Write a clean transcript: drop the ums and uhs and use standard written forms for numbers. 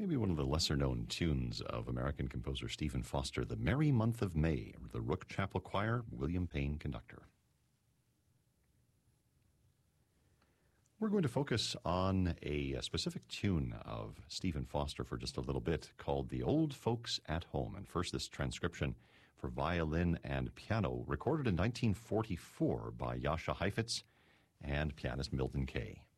Maybe one of the lesser-known tunes of American composer Stephen Foster, The Merry Month of May, the Rook Chapel Choir, William Payne conductor. We're going to focus on a specific tune of Stephen Foster for just a little bit called The Old Folks at Home. And first, this transcription for violin and piano, recorded in 1944 by Jascha Heifetz and pianist Milton Kay.